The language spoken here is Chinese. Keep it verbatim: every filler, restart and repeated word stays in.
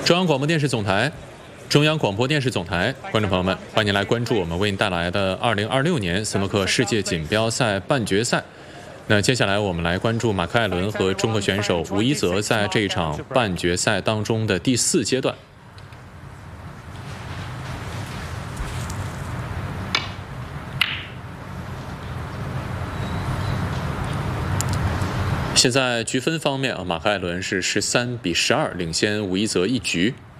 中央广播电视总台，中央广播电视总台，观众朋友们，欢迎来关注我们为您带来的二零二六年斯诺克世界锦标赛半决赛。那接下来我们来关注马克·艾伦和中国选手吴一泽在这一场半决赛当中的第四阶段。现在局分方面啊，马克·艾伦是十三比十二领先吴一泽一局。